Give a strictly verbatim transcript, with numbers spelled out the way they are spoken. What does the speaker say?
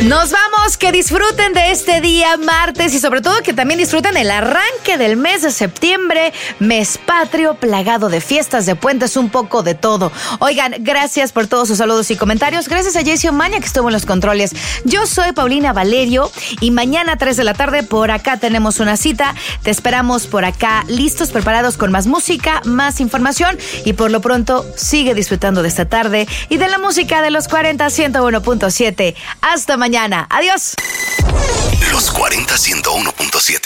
Nos vamos, que disfruten de este día martes y sobre todo que también disfruten el arranque del mes de septiembre, mes patrio, plagado de fiestas, de puentes, un poco de todo. Oigan, gracias por todos sus saludos y comentarios. Gracias a Jessy Omaña que estuvo en los controles. Yo soy Paulina Valerio y mañana a tres de la tarde por acá tenemos una cita. Te esperamos por acá listos, preparados con más música, más información y por lo pronto sigue disfrutando de esta tarde y de la música de los cuarenta ciento uno punto siete. Hasta mañana. Adiós. Los cuarenta ciento uno punto siete.